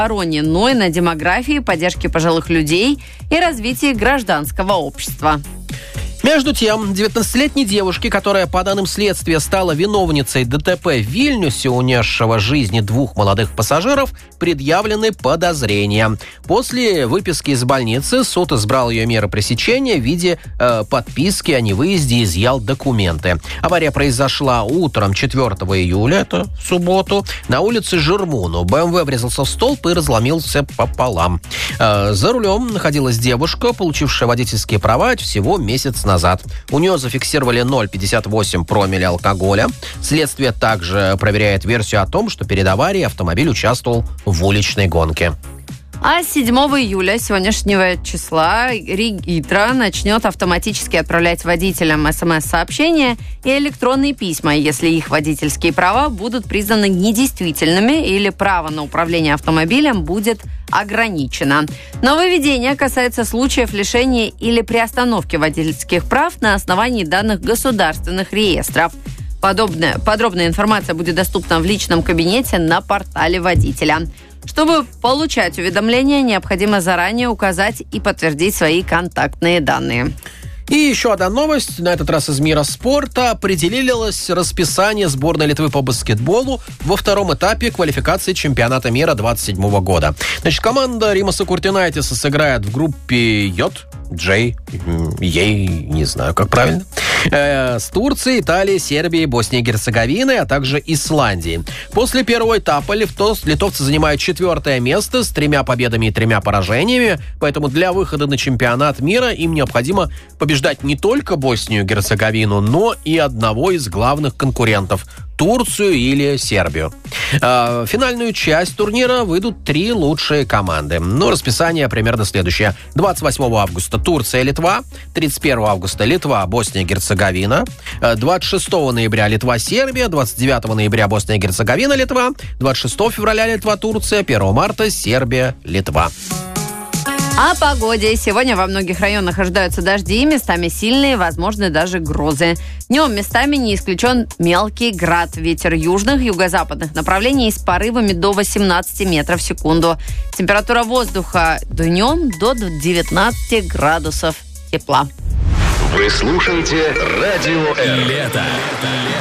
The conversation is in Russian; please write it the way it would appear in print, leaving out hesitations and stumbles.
обороне, но и на демографии, поддержке пожилых людей и развитии гражданского общества. Между тем, 19-летней девушке, которая, по данным следствия, стала виновницей ДТП в Вильнюсе, унесшего жизни 2 молодых пассажиров, предъявлены подозрения. После выписки из больницы суд избрал ее меры пресечения в виде подписки о невыезде и изъял документы. Авария произошла утром 4 июля, это в субботу, на улице Жермуну. БМВ врезался в столб и разломился пополам. За рулем находилась девушка, получившая водительские права всего месяц назад. У нее зафиксировали 0,58 промилле алкоголя. Следствие также проверяет версию о том, что перед аварией автомобиль участвовал в уличной гонке. А 7 июля сегодняшнего числа Регитра начнет автоматически отправлять водителям СМС-сообщения и электронные письма, если их водительские права будут признаны недействительными или право на управление автомобилем будет ограничено. Нововведение касается случаев лишения или приостановки водительских прав на основании данных государственных реестров. Подробная информация будет доступна в личном кабинете на портале водителя. Чтобы получать уведомления, необходимо заранее указать и подтвердить свои контактные данные. И еще одна новость, на этот раз из мира спорта. Определилось расписание сборной Литвы по баскетболу во втором этапе квалификации чемпионата мира 2027 года. Значит, команда Римаса Куртинайтиса сыграет в группе не знаю, как правильно, с Турцией, Италией, Сербией, Боснией и Герцеговиной, а также Исландией. После первого этапа литовцы занимают 4 место с 3 победами и 3 поражениями, поэтому для выхода на чемпионат мира им необходимо побеждать не только Боснию и Герцеговину, но и одного из главных конкурентов – Турцию или Сербию. В финальную часть турнира выйдут 3 лучшие команды. Расписание примерно следующее. 28 августа Турция, Литва. 31 августа Литва, Босния и Герцеговина. 26 ноября Литва, Сербия. 29 ноября Босния и Герцеговина, Литва. 26 февраля Литва, Турция. 1 марта Сербия, Литва. О погоде. Сегодня во многих районах ожидаются дожди, местами сильные, возможны даже грозы. Днем местами не исключен мелкий град. Ветер южных, юго-западных направлений с порывами до 18 метров в секунду. Температура воздуха днем до 19 градусов тепла. Вы слушаете Радио Р. Лето.